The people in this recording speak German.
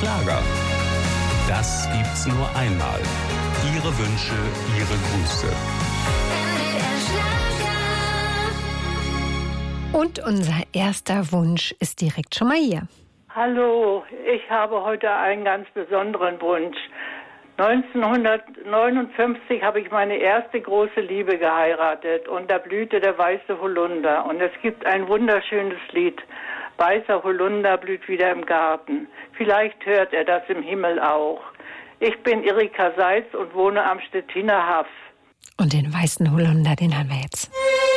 Schlager. Das gibt's nur einmal. Ihre Wünsche, Ihre Grüße. Und unser erster Wunsch ist direkt schon mal hier. Hallo, ich habe heute einen ganz besonderen Wunsch. 1959 habe ich meine erste große Liebe geheiratet und da blühte der weiße Holunder. Und es gibt ein wunderschönes Lied. Weißer Holunder blüht wieder im Garten. Vielleicht hört er das im Himmel auch. Ich bin Erika Seitz und wohne am Stettiner Haff. Und den weißen Holunder, den haben wir jetzt.